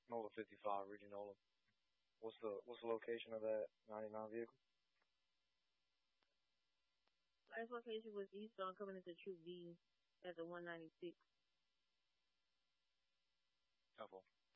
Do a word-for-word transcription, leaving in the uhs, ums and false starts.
Nola fifty-five, Reggie Nola. What's the what's the location of that ninety-nine vehicle? Last location was eastbound coming into True V at the one ninety-six. Couple.